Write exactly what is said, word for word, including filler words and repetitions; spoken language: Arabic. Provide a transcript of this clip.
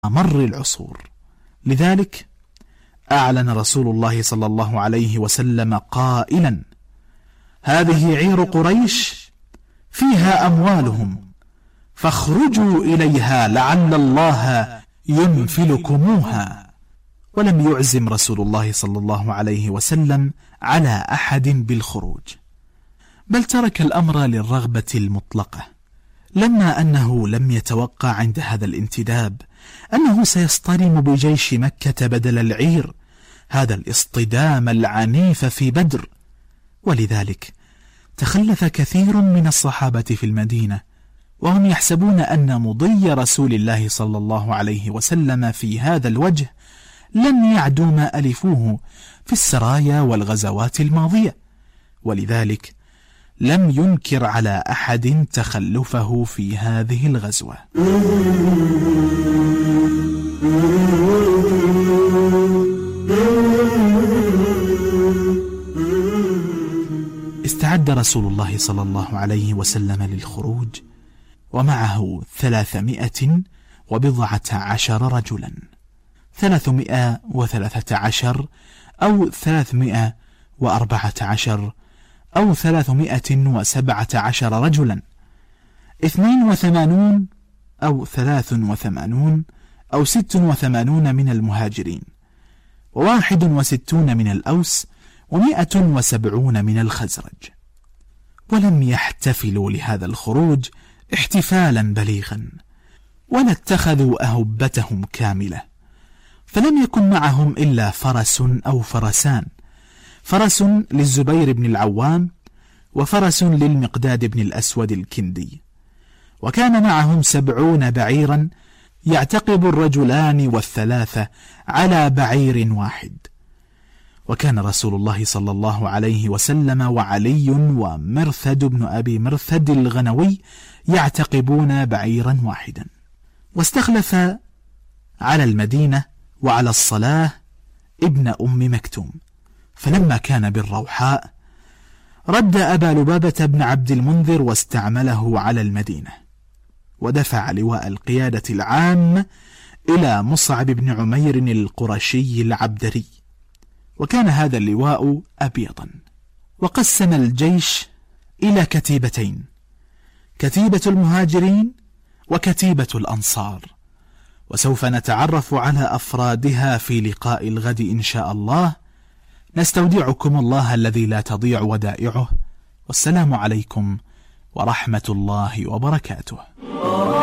مر العصور. لذلك أعلن رسول الله صلى الله عليه وسلم قائلا: هذه عير قريش فيها أموالهم فاخرجوا إليها لعل الله ينفلكموها. ولم يعزم رسول الله صلى الله عليه وسلم على أحد بالخروج، بل ترك الأمر للرغبة المطلقة، لما أنه لم يتوقع عند هذا الانتداب أنه سيصطدم بجيش مكة بدل العير، هذا الاصطدام العنيف في بدر. ولذلك تخلف كثير من الصحابة في المدينة وهم يحسبون أن مضي رسول الله صلى الله عليه وسلم في هذا الوجه لم يعدوا ما ألفوه في السرايا والغزوات الماضية، ولذلك لم ينكر على أحد تخلفه في هذه الغزوة. استعد رسول الله صلى الله عليه وسلم للخروج ومعه ثلاثمائة وبضعة عشر رجلا، ثلاثمائة وثلاثة عشر أو ثلاثمائة وأربعة عشر أو ثلاثمائة وسبعة عشر رجلا، اثنين وثمانون أو ثلاث وثمانون أو ست وثمانون من المهاجرين، وواحد وستون من الأوس، ومائة وسبعون من الخزرج. ولم يحتفلوا لهذا الخروج احتفالا بليغا، ولا اتخذوا أهبتهم كاملة، فلم يكن معهم إلا فرس أو فرسان، فرس للزبير بن العوام وفرس للمقداد بن الأسود الكندي، وكان معهم سبعون بعيرا يعتقب الرجلان والثلاثة على بعير واحد. وكان رسول الله صلى الله عليه وسلم وعلي ومرثد بن أبي مرثد الغنوي يعتقبون بعيرا واحدا. واستخلف على المدينة وعلى الصلاة ابن أم مكتوم، فلما كان بالروحاء رد أبا لبابة بن عبد المنذر واستعمله على المدينة، ودفع لواء القيادة العام إلى مصعب بن عمير القرشي العبدري، وكان هذا اللواء أبيضا. وقسم الجيش إلى كتيبتين، كتيبة المهاجرين وكتيبة الأنصار، وسوف نتعرف على أفرادها في لقاء الغد إن شاء الله. نستودعكم الله الذي لا تضيع ودائعه، والسلام عليكم ورحمة الله وبركاته.